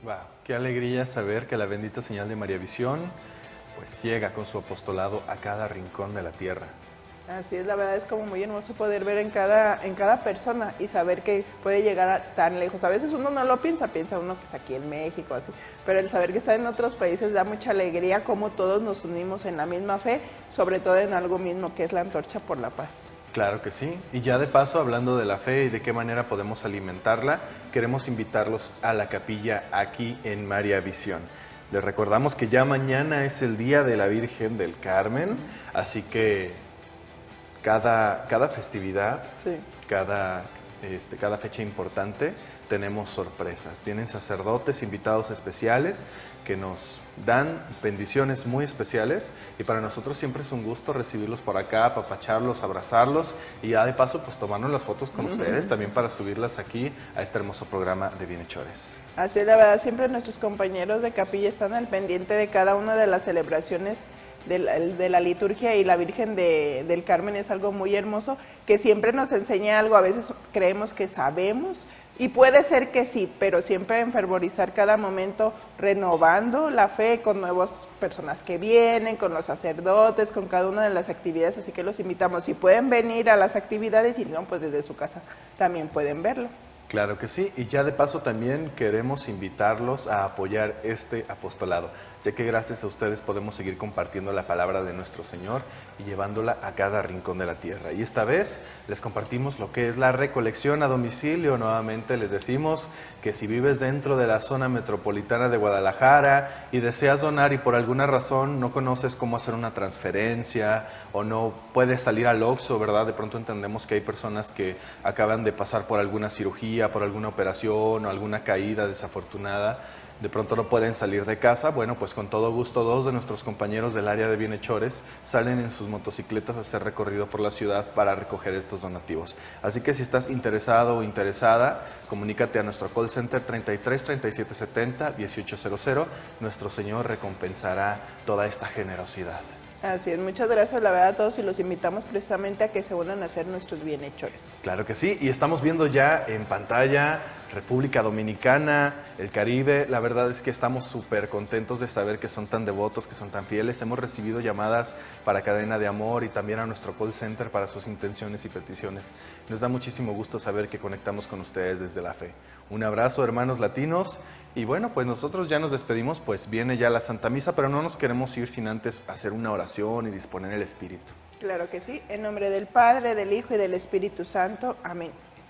Wow, qué alegría saber que la bendita señal de María Visión pues llega con su apostolado a cada rincón de la tierra. Así es, la verdad es como muy hermoso poder ver en cada persona y saber que puede llegar tan lejos. A veces uno no lo piensa, piensa uno que es aquí en México, así, pero el saber que está en otros países da mucha alegría, como todos nos unimos en la misma fe, sobre todo en algo mismo que es la antorcha por la paz. Claro que sí. Y ya de paso, hablando de la fe y de qué manera podemos alimentarla, queremos invitarlos a la capilla aquí en María Visión. Les recordamos que ya mañana es el Día de la Virgen del Carmen, así que cada festividad, Sí. cada fecha importante, tenemos sorpresas. Vienen sacerdotes, invitados especiales que nos dan bendiciones muy especiales y para nosotros siempre es un gusto recibirlos por acá, apapacharlos, abrazarlos y ya de paso pues tomarnos las fotos con ustedes también para subirlas aquí a este hermoso programa de Bienhechores. Así es, la verdad, siempre nuestros compañeros de capilla están al pendiente de cada una de las celebraciones de la liturgia y la Virgen del Carmen es algo muy hermoso que siempre nos enseña algo, a veces creemos que sabemos y puede ser que sí, pero siempre enfervorizar cada momento renovando la fe con nuevas personas que vienen, con los sacerdotes, con cada una de las actividades, así que los invitamos, si pueden venir a las actividades y no, pues desde su casa también pueden verlo. Claro que sí, y ya de paso también queremos invitarlos a apoyar este apostolado, ya que gracias a ustedes podemos seguir compartiendo la palabra de nuestro Señor y llevándola a cada rincón de la tierra. Y esta vez les compartimos lo que es la recolección a domicilio. Nuevamente les decimos que si vives dentro de la zona metropolitana de Guadalajara y deseas donar y por alguna razón no conoces cómo hacer una transferencia o no puedes salir al Oxxo, ¿verdad? De pronto entendemos que hay personas que acaban de pasar por alguna cirugía, por alguna operación o alguna caída desafortunada, de pronto no pueden salir de casa. Bueno, pues con todo gusto dos de nuestros compañeros del área de bienhechores salen en sus motocicletas a hacer recorrido por la ciudad para recoger estos donativos. Así que si estás interesado o interesada, comunícate a nuestro call center 33 37 70 1800. Nuestro Señor recompensará toda esta generosidad. Así es, muchas gracias la verdad a todos y los invitamos precisamente a que se unan a ser nuestros bienhechores. Claro que sí, y estamos viendo ya en pantalla República Dominicana, el Caribe. La verdad es que estamos súper contentos de saber que son tan devotos, que son tan fieles. Hemos recibido llamadas para Cadena de Amor y también a nuestro call center para sus intenciones y peticiones. Nos da muchísimo gusto saber que conectamos con ustedes desde la fe. Un abrazo, hermanos latinos. Y bueno, pues nosotros ya nos despedimos, pues viene ya la Santa Misa, pero no nos queremos ir sin antes hacer una oración y disponer el Espíritu. Claro que sí, en nombre del Padre, del Hijo y del Espíritu Santo. Amén.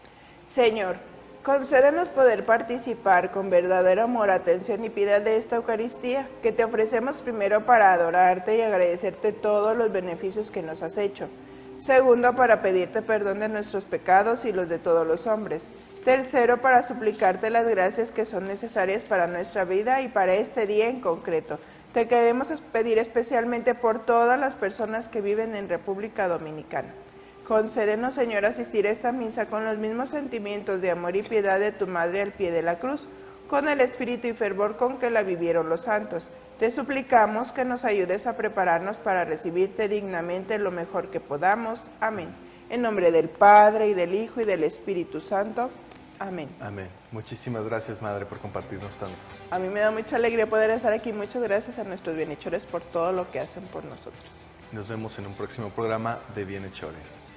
Señor, concédenos poder participar con verdadero amor, atención y piedad de esta Eucaristía, que te ofrecemos primero para adorarte y agradecerte todos los beneficios que nos has hecho. Segundo, para pedirte perdón de nuestros pecados y los de todos los hombres. Tercero, para suplicarte las gracias que son necesarias para nuestra vida y para este día en concreto. Te queremos pedir especialmente por todas las personas que viven en República Dominicana. Concédenos, Señor, asistir a esta misa con los mismos sentimientos de amor y piedad de tu Madre al pie de la cruz, con el espíritu y fervor con que la vivieron los santos. Te suplicamos que nos ayudes a prepararnos para recibirte dignamente lo mejor que podamos. Amén. En nombre del Padre, y del Hijo, y del Espíritu Santo. Amén. Amén. Muchísimas gracias, Madre, por compartirnos tanto. A mí me da mucha alegría poder estar aquí. Muchas gracias a nuestros bienhechores por todo lo que hacen por nosotros. Nos vemos en un próximo programa de Bienhechores.